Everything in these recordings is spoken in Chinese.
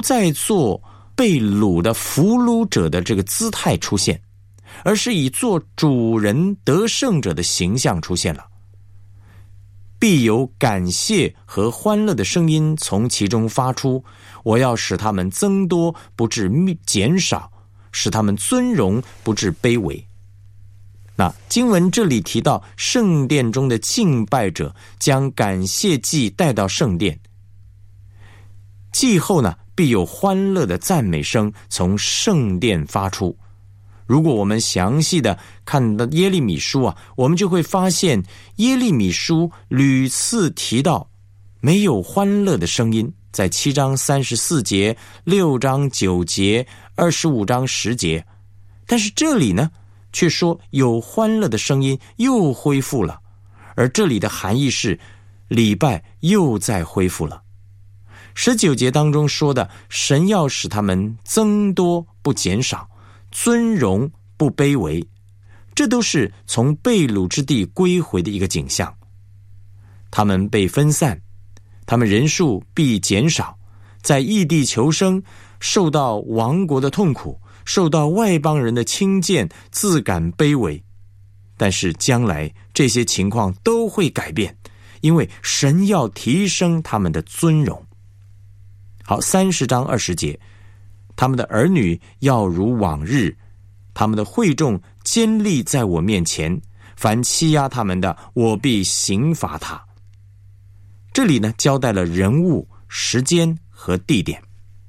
再做被掳的俘虏者的这个姿态出现，而是以做主人得胜者的形象出现了。必有感谢和欢乐的声音从其中发出，我要使他们增多，不致减少，使他们尊荣，不致卑微。那经文这里提到圣殿中的敬拜者将感谢祭带到圣殿，祭后呢，必有欢乐的赞美声从圣殿发出。如果我们详细的看到耶利米书啊，我们就会发现耶利米书屡次提到没有欢乐的声音，在7章34节、6章9节、25章10节，但是这里呢却说有欢乐的声音又恢复了，而这里的含义是礼拜又再恢复了。19节当中说的神要使他们增多不减少，尊荣不卑微，这都是从被掳之地归回的一个景象。他们被分散，他们人数必减少，在异地求生，受到亡国的痛苦，受到外邦人的轻贱，自感卑微。但是将来这些情况都会改变，因为神要提升他们的尊荣。好，30章20节，他们的儿女要如往日，他们的会众坚立在我面前，凡欺压他们的，我必刑罚他。这里呢，交代了人物、时间和地点。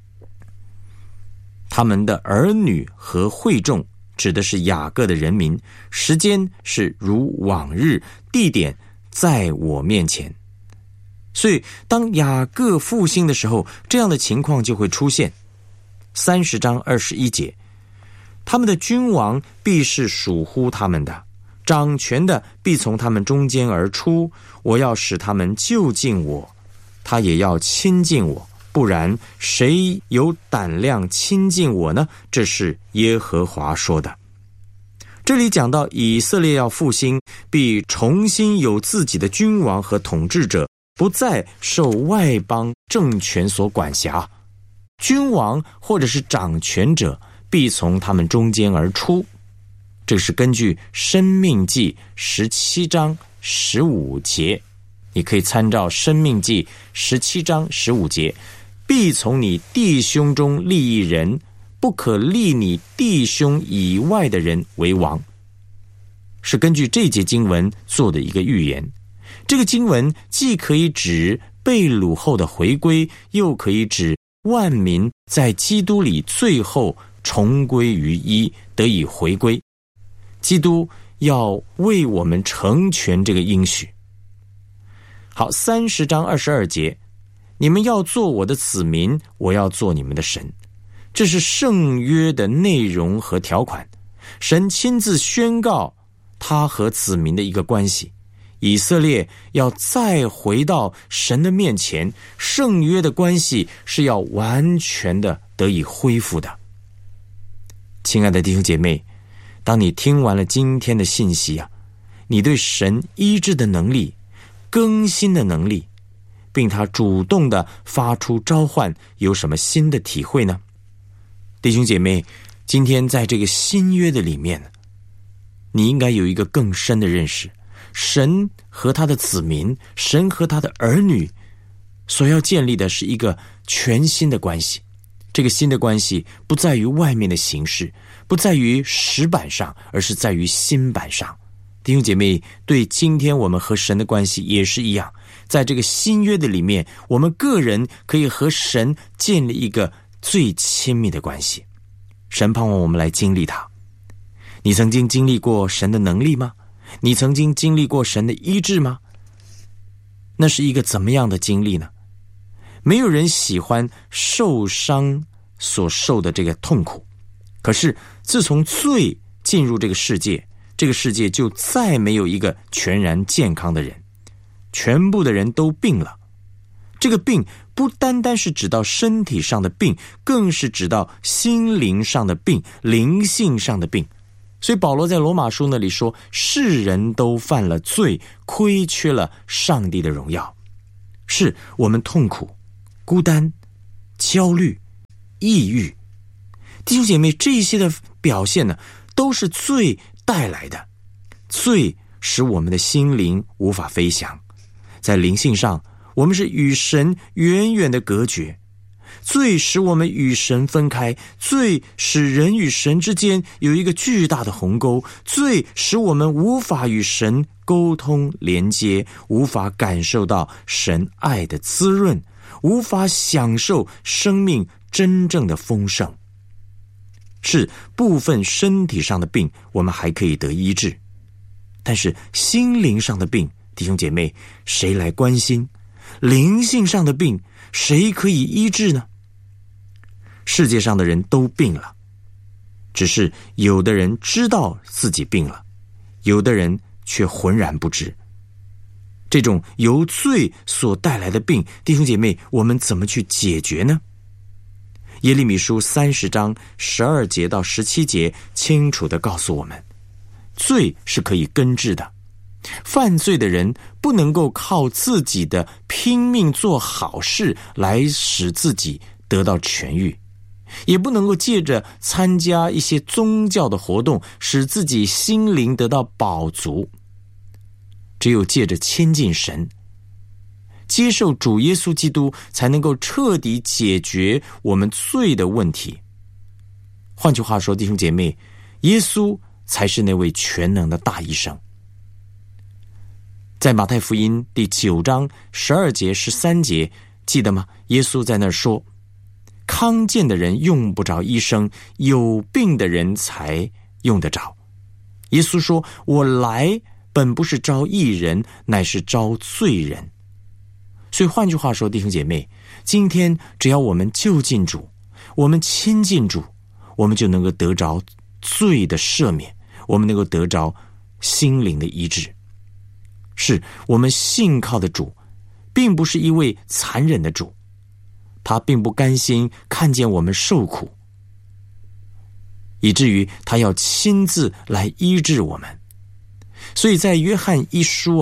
他们的儿女和会众指的是雅各的人民，时间是如往日，地点在我面前。所以当雅各复兴的时候，这样的情况就会出现。30章21节，他们的君王必是属乎他们的，掌权的必从他们中间而出，我要使他们就近我，他也要亲近我，不然谁有胆量亲近我呢？这是耶和华说的。这里讲到以色列要复兴，必重新有自己的君王和统治者，不再受外邦政权所管辖，君王或者是掌权者必从他们中间而出。这是根据申命记17章15节，你可以参照申命记17章15节，必从你弟兄中立一人，不可立你弟兄以外的人为王。是根据这节经文做的一个预言。这个经文既可以指被掳后的回归，又可以指万民在基督里最后重归于一，得以回归。基督要为我们成全这个应许。好，30章22节，你们要做我的子民，我要做你们的神。这是圣约的内容和条款，神亲自宣告他和子民的一个关系。以色列要再回到神的面前，圣约的关系是要完全的得以恢复的。亲爱的弟兄姐妹，当你听完了今天的信息啊，你对神医治的能力、更新的能力，并他主动的发出召唤，有什么新的体会呢？弟兄姐妹，今天在这个新约的里面，你应该有一个更深的认识。神和他的子民，神和他的儿女所要建立的是一个全新的关系。这个新的关系不在于外面的形式，不在于石板上，而是在于心板上。弟兄姐妹，对今天我们和神的关系也是一样，在这个新约的里面，我们个人可以和神建立一个最亲密的关系。神盼望我们来经历它。你曾经经历过神的能力吗？你曾经经历过神的医治吗？那是一个怎么样的经历呢？没有人喜欢受伤所受的这个痛苦，可是自从罪进入这个世界，这个世界就再没有一个全然健康的人，全部的人都病了。这个病不单单是指到身体上的病，更是指到心灵上的病，灵性上的病。所以保罗在罗马书那里说，世人都犯了罪，亏缺了上帝的荣耀。是我们痛苦、孤单、焦虑、 抑郁。弟兄姐妹，这些的表现呢，都是罪带来的。罪使我们的心灵无法飞翔，在灵性上，我们是与神远远的隔绝。罪使我们与神分开，罪使人与神之间有一个巨大的鸿沟，罪使我们无法与神沟通连接，无法感受到神爱的滋润，无法享受生命真正的丰盛。是部分身体上的病我们还可以得医治，但是心灵上的病，弟兄姐妹，谁来关心？灵性上的病谁可以医治呢？世界上的人都病了，只是有的人知道自己病了，有的人却浑然不知。这种由罪所带来的病，弟兄姐妹，我们怎么去解决呢？耶利米书30章12节到17节清楚地告诉我们，罪是可以根治的。犯罪的人不能够靠自己的拼命做好事来使自己得到痊愈，也不能够借着参加一些宗教的活动使自己心灵得到饱足。只有借着亲近神，接受主耶稣基督，才能够彻底解决我们罪的问题。换句话说，弟兄姐妹，耶稣才是那位全能的大医生。在马太福音第9章12节13节，记得吗？耶稣在那儿说，康健的人用不着医生，有病的人才用得着。耶稣说，我来本不是招义人，乃是招罪人。所以换句话说，弟兄姐妹，今天只要我们就近主，我们亲近主，我们就能够得着罪的赦免，我们能够得着心灵的医治。是我们信靠的主并不是一位残忍的主，他并不甘心看见我们受苦，以至于他要亲自来医治我们。所以在约翰一书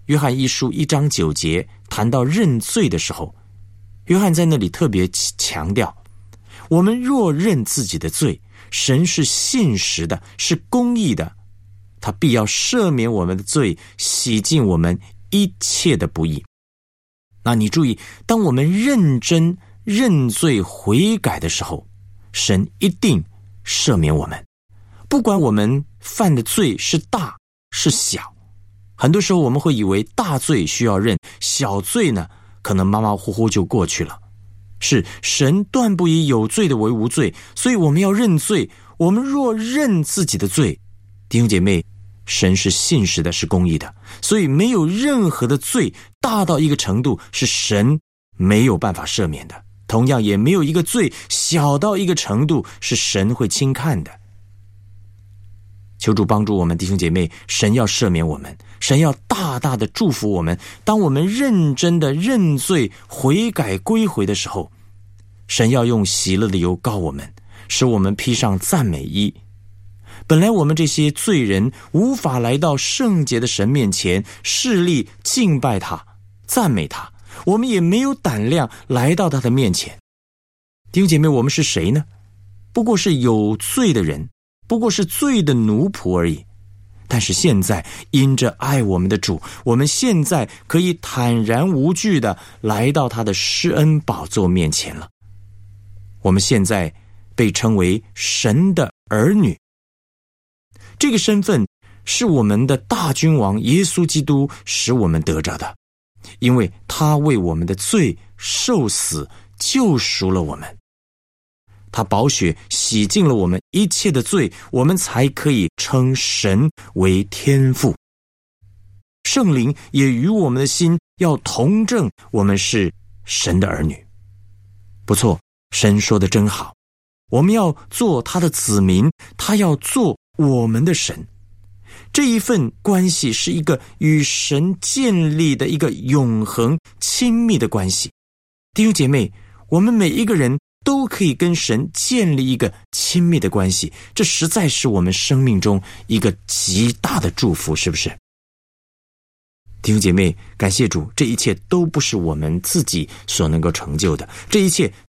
1章9节谈到认罪的时候，约翰在那里特别强调，我们若认自己的罪，神是信实的，是公义的，他必要赦免我们的罪，洗净我们一切的不义。那你注意，当我们认真认罪悔改的时候，神一定赦免我们，不管我们犯的罪是大是小。很多时候我们会以为大罪需要认，小罪呢可能马马虎虎就过去了。是神断不以有罪的为无罪，所以我们要认罪。我们若认自己的罪，弟兄姐妹，神是信实的，是公义的，所以没有任何的罪大到一个程度是神没有办法赦免的，同样也没有一个罪小到一个程度是神会轻看的。求主帮助我们，弟兄姐妹，神要赦免我们，神要大大的祝福我们。当我们认真的认罪悔改归回的时候，神要用喜乐的油膏我们，使我们披上赞美衣。本来我们这些罪人无法来到圣洁的神面前侍立敬拜他赞美他，我们也没有胆量来到他的面前。弟兄姐妹，我们是谁呢？不过是有罪的人，不过是罪的奴仆而已。但是现在因着爱我们的主，我们现在可以坦然无惧地来到他的施恩宝座面前了。我们现在被称为神的儿女，这个身份是我们的大君王耶稣基督使我们得着的，因为他为我们的罪受死，救赎了我们。他宝血洗净了我们一切的罪，我们才可以称神为天父。圣灵也与我们的心要同证，我们是神的儿女。不错，神说的真好，我们要做他的子民，他要做我们的神。这一份关系是一个与神建立的一个永恒亲密的关系。弟兄姐妹，我们每一个人都可以跟神建立一个亲密的关系，这实在是我们生命中一个极大的祝福，是不是？弟兄姐妹，感谢主，这一切都不是我们自己所能够成就的，这一切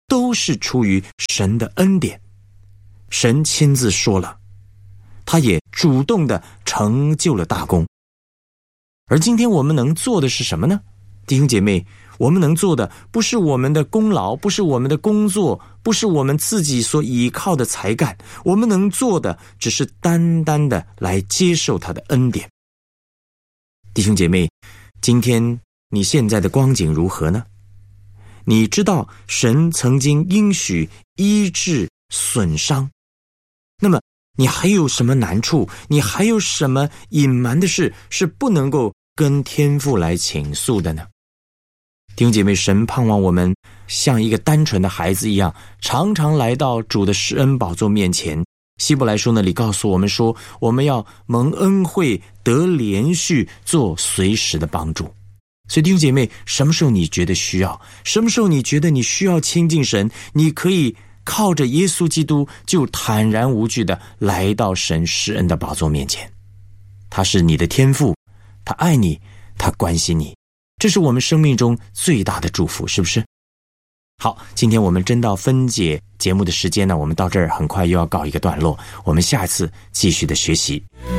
都是出于神的恩典。神亲自说了，他也主动的成就了大功。而今天我们能做的是什么呢？弟兄姐妹，我们能做的不是我们的功劳，不是我们的工作，不是我们自己所依靠的才干，我们能做的只是单单的来接受他的恩典。弟兄姐妹，今天你现在的光景如何呢？你知道神曾经应许医治损伤，那么你还有什么难处？你还有什么隐瞒的事是不能够跟天父来倾诉的呢？弟兄姐妹，神盼望我们像一个单纯的孩子一样，常常来到主的施恩宝座面前。希伯来书那里告诉我们说，我们要蒙恩惠，得连续，做随时的帮助。所以弟兄姐妹，什么时候你觉得需要，什么时候你觉得你需要亲近神，你可以靠着耶稣基督就坦然无惧的来到神施恩的宝座面前。他是你的天父，他爱你，他关心你，这是我们生命中最大的祝福，是不是？好，今天我们真到分解节目的时间呢，我们到这儿很快又要告一个段落，我们下次继续的学习。